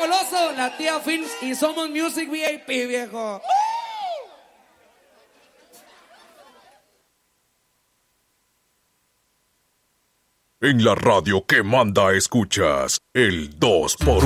Goloso, la tía Films y Somos Music VIP, viejo. En la radio que manda escuchas, el 2x1.